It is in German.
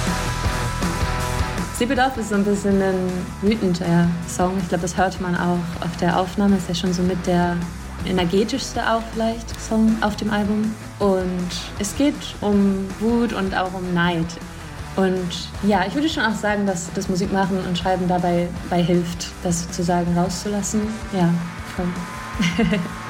Sleep It Off ist so ein bisschen ein wütender Song. Ich glaube, das hört man auch auf der Aufnahme. Ist ja schon so mit der energetischste auch vielleicht Song auf dem Album. Und es geht um Wut und auch um Neid. Und ja, ich würde schon auch sagen, dass das Musikmachen und Schreiben dabei hilft, das sozusagen rauszulassen. Ja, voll.